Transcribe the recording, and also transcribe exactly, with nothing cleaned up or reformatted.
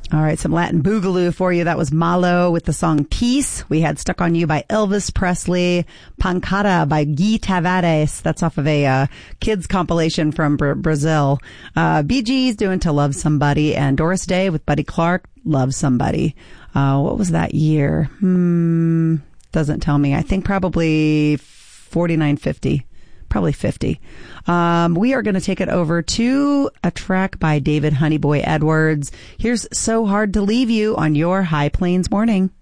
All right, some Latin boogaloo for you. That was Malo with the song Peace. We had Stuck on You by Elvis Presley. Pancada by Gui Tavares. That's off of a uh, kids compilation from Br- Brazil. Uh, Bee Gees doing To Love Somebody. And Doris Day with Buddy Clark, Love Somebody. Uh, what was that year? Hmm, doesn't tell me. I think probably forty-nine fifty. Probably fifty. Um, we are going to take it over to a track by David Honeyboy Edwards. Here's So Hard to Leave You on your High Plains Morning.